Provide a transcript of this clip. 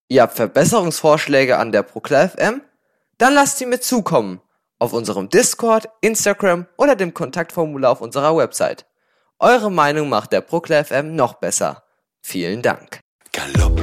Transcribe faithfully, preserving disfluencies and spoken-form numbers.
Ihr habt Verbesserungsvorschläge an der Proklar F M? Dann lasst sie mir zukommen. Auf unserem Discord, Instagram oder dem Kontaktformular auf unserer Website. Eure Meinung macht der Proklar F M noch besser. Vielen Dank. Galopp.